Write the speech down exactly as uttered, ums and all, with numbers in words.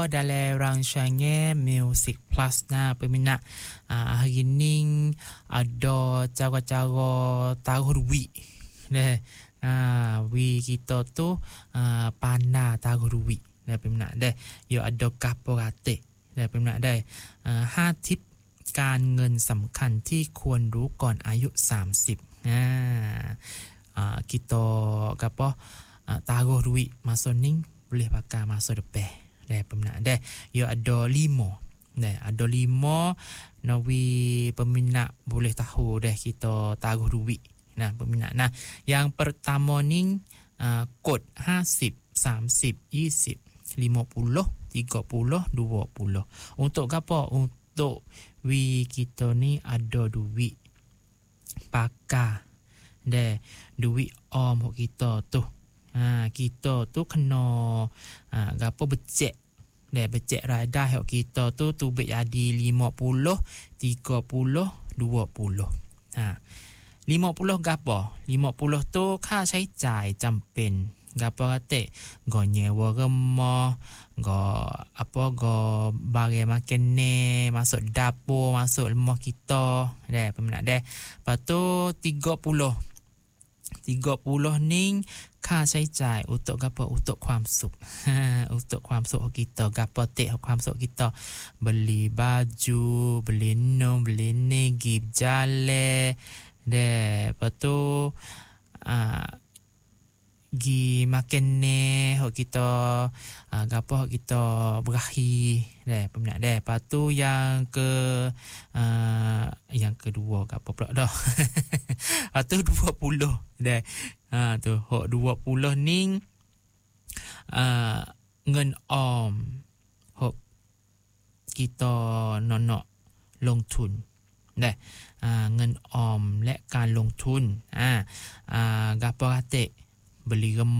dalam rancangan Music Plus nah peminat uh, hari ni ada cara-cara taruh duit nah uh, we kita tu uh, pandai taruh duit nah peminat dah yo ada kaporate nah peminat dah uh, ห้า tip การเงินสำคัญที่ควรรู้ก่อนอายุสามสิบอ่าอ่า kita apa uh, taruh duit masa ni boleh pakai masa depan dah peminat dah yo ada lima dah ada lima nawi peminat boleh tahu dah kita taruh duit nah peminat nah yang pertama ni uh, kod lima puluh, tiga puluh, dua puluh, lima puluh, tiga puluh, dua puluh untuk apa untuk wi kita ni ada duit pakai dah duit om kita tu ha kita tu kena ha gapo becek dah becek rada hok kita tu tu jadi lima puluh, tiga puluh, dua puluh ha lima puluh gapo lima puluh tuค่าใช้จ่ายจำเป็นgapo kate go nyewa rumah go apa go barang makan ni masuk dapur masuk rumah kita dah peminat dah lepas tu tiga puluh tiga puluh ni ค่าใช้จ่าย untuk gapo untuk ความสุข untuk ความสุข kita gapo tek ความสุข kita beli baju beli nom beli ni gib jale deh lepas tu uh, gi makan ni hok kita uh, gapo hok kita berakhir deh peminat deh lepas tu yang ke uh, yang kedua gapo pula dah lepas tu dua puluh deh ha tu hok dua puluh ni uh, เงินออม hok kita nak ลงทุนเด้อ่าเงินออมและการลงทุนอ่าอ่า gapo kate beli